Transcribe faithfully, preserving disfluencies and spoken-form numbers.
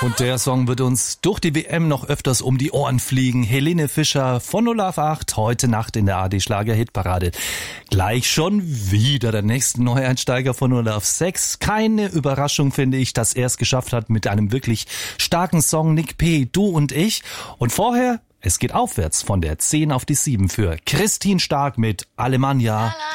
Und der Song wird uns durch die W M noch öfters um die Ohren fliegen. Helene Fischer von null auf acht, heute Nacht in der A R D Schlager-Hitparade. Gleich schon wieder der nächste Neueinsteiger von null auf sechs. Keine Überraschung, finde ich, dass er es geschafft hat mit einem wirklich starken Song. Nick P., Du und ich. Und vorher, es geht aufwärts von der zehn auf die sieben für Christine Stark mit Alemannia.